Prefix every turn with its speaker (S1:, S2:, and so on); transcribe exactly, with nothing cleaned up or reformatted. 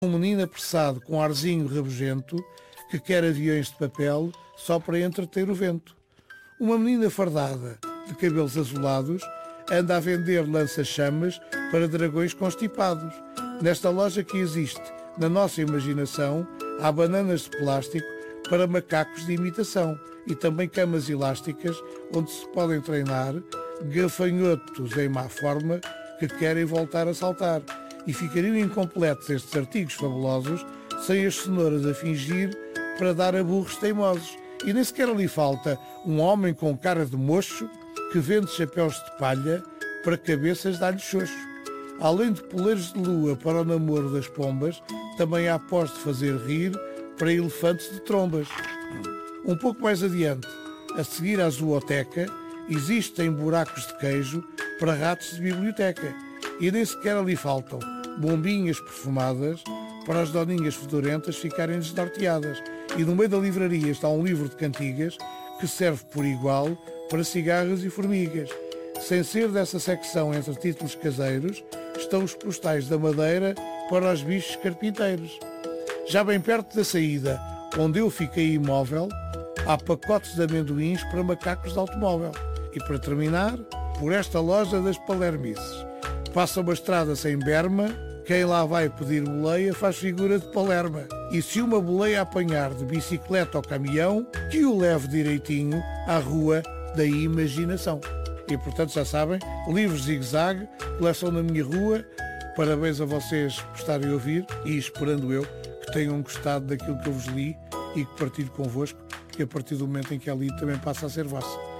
S1: Um menino apressado com arzinho rabugento que quer aviões de papel só para entreter o vento. Uma menina fardada de cabelos azulados anda a vender lança-chamas para dragões constipados. Nesta loja que existe na nossa imaginação há bananas de plástico para macacos de imitação e também camas elásticas onde se podem treinar gafanhotos em má forma que querem voltar a saltar. E ficariam incompletos estes artigos fabulosos sem as cenouras a fingir para dar a burros teimosos. E nem sequer ali falta um homem com cara de mocho que vende chapéus de palha para cabeças de alho xoxo. Além de poleiros de lua para o namoro das pombas, também há pós de fazer rir para elefantes de trombas. Um pouco mais adiante, a seguir à zooteca, existem buracos de queijo para ratos de biblioteca. E nem sequer ali faltam bombinhas perfumadas para as doninhas fedorentas ficarem desnorteadas. E no meio da livraria está um livro de cantigas que serve por igual para cigarras e formigas. Sem ser dessa secção entre títulos caseiros, estão os postais da Madeira para os bichos carpinteiros. Já bem perto da saída, onde eu fiquei imóvel, há pacotes de amendoins para macacos de automóvel. E para terminar, por esta loja das palermices. Passa uma estrada sem berma, quem lá vai pedir boleia faz figura de palerma. E se uma boleia apanhar de bicicleta ou caminhão, que o leve direitinho à rua da imaginação. E portanto já sabem, livros zigue-zague, coleção na minha rua. Parabéns a vocês por estarem a ouvir e esperando eu que tenham gostado daquilo que eu vos li e que partilho convosco, que a partir do momento em que é lido também passa a ser vosso.